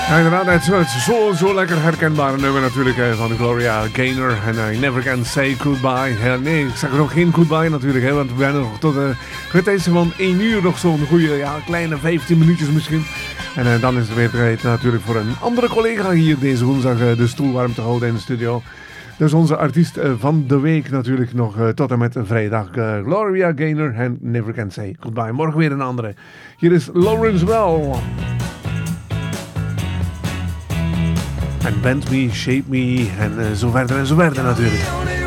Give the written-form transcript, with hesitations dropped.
Ja, inderdaad, het is zo lekker herkenbare nummer natuurlijk van Gloria Gaynor. En I Never Can Say Goodbye. Nee, ik zeg nog geen goodbye natuurlijk, hè, want we zijn nog tot het is van 1 uur nog zo'n goede, kleine 15 minuutjes misschien. En dan is het weer tijd natuurlijk voor een andere collega hier deze woensdag de stoel warm te houden in de studio. Dus onze artiest van de week natuurlijk nog tot en met vrijdag. Gloria Gaynor en Never Can Say Goodbye. Morgen weer een andere. Hier is Lawrence Welk. En Bend Me, Shape Me en zo verder natuurlijk.